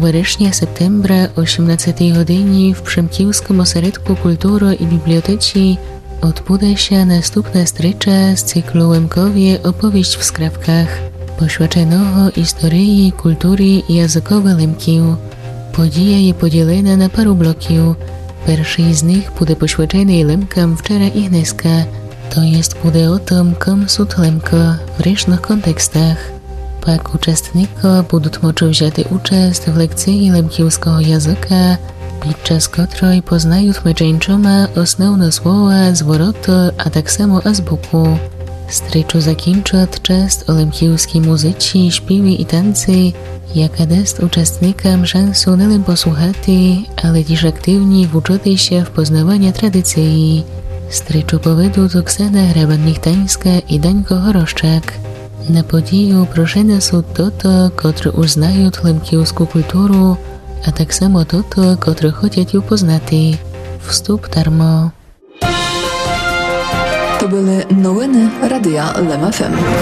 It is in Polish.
вересня-септембра о 17 годині в Přemkівському осередку культури і бібліотеці odbudеся наступна стріча з циклу Лемкові «Оповість в скравках», poświęconego історії, культурі і язикові лемків. Подія є поділена на пару блоків. Перший з них буде poświęcony лемкам вчора і днеска, to jest буде o tom, kom sud lemko w różnych kontekstach. Pak uczestniki будуть mogli wziąć uczest w lekcji lemkiewskiego języka, podczas której poznają meczeńczoma osnovne słowa, zwroty, a tak samo azbuku. Stryczu zakończy czest o lemkiewskiej muzyce, śpiewie i tańcy, jaka daсть uczestnikom szansę nie tylko posłuchać, ale też aktywnie wczuć się w poznawanie tradycji. Stryczu povedуть Оксана Гребенник-Танська і Данько Горошчак. На подію прошені суд тото, котрі už знають лемківську культуру, а так само тото, котрі хочуть її познати. Вступ дармо. To były nowiny Radia Lem FM.